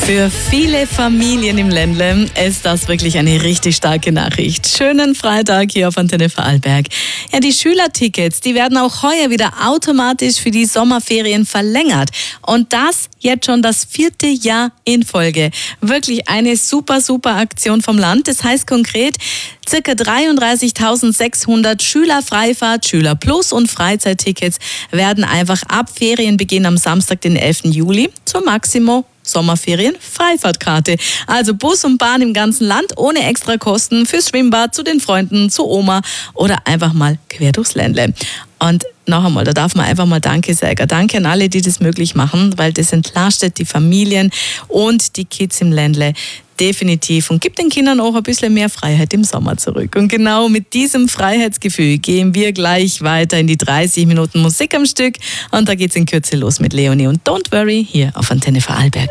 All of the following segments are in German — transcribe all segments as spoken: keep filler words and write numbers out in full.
Für viele Familien im Ländle ist das wirklich eine richtig starke Nachricht. Schönen Freitag hier auf Antenne Vorarlberg. Ja, die Schülertickets, die werden auch heuer wieder automatisch für die Sommerferien verlängert. Und das jetzt schon das vierte Jahr in Folge. Wirklich eine super, super Aktion vom Land. Das heißt konkret, circa dreiunddreißigtausendsechshundert Schülerfreifahrt, Schüler Plus und Freizeittickets werden einfach ab Ferienbeginn am Samstag, den elften Juli, zur Maximo Sommerferien Freifahrtkarte. Also Bus und Bahn im ganzen Land ohne extra Kosten fürs Schwimmbad, zu den Freunden, zu Oma oder einfach mal quer durchs Ländle. Und noch einmal, da darf man einfach mal Danke sagen. Danke an alle, die das möglich machen, weil das entlastet die Familien und die Kids im Ländle definitiv und gibt den Kindern auch ein bisschen mehr Freiheit im Sommer zurück. Und genau mit diesem Freiheitsgefühl gehen wir gleich weiter in die dreißig Minuten Musik am Stück. Und da geht's in Kürze los mit Leonie und Don't Worry hier auf Antenne Vorarlberg.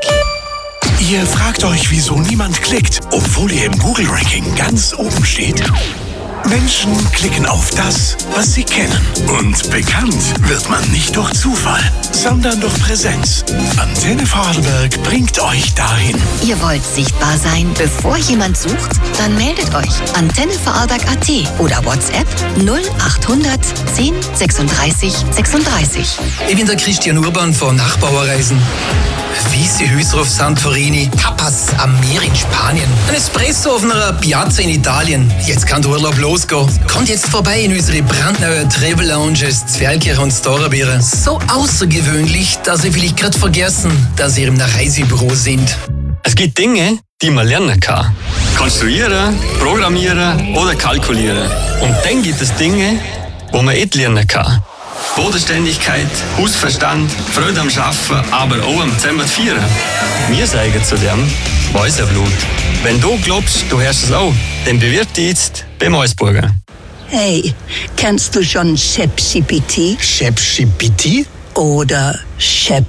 Ihr fragt euch, wieso niemand klickt, obwohl ihr im Google-Ranking ganz oben steht. Menschen klicken auf das, was sie kennen. Und bekannt wird man nicht durch Zufall, sondern durch Präsenz. Antenne Vorarlberg bringt euch dahin. Ihr wollt sichtbar sein, bevor jemand sucht? Dann meldet euch. Antenne Vorarlberg Punkt at oder WhatsApp null achthundert zehn sechsunddreißig sechsunddreißig. Ich bin der Christian Urban von Nachbauerreisen. Weiße Häuser auf Santorini, Tapas am Meer in Spanien, ein Espresso auf einer Piazza in Italien. Jetzt kann der Urlaub losgehen. Kommt jetzt vorbei in unsere brandneuen Travel Lounges, Zwerlkirch und Storabeere. So außergewöhnlich, dass ihr vielleicht gerade vergessen, dass ihr im Reisebüro sind. Es gibt Dinge, die man lernen kann. Konstruieren, programmieren oder kalkulieren. Und dann gibt es Dinge, wo man nicht lernen kann. Bodenständigkeit, Hausverstand, Freude am Arbeiten, aber auch am Zusammenfeiern. Wir sagen zu dem Mäuserblut. Wenn du glaubst, du hörst es auch, dann bewirb dich jetzt beim Eusburger. Hey, kennst du schon ChatGPT? ChatGPT? Oder Chef